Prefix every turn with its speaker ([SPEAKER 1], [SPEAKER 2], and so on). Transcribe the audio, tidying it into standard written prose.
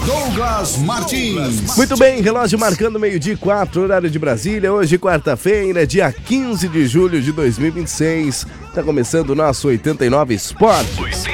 [SPEAKER 1] Douglas Martins.
[SPEAKER 2] Muito bem, relógio marcando 12:04, horário de Brasília. Hoje, quarta-feira, dia 15 de julho de 2026. Tá começando o nosso 89 Esporte.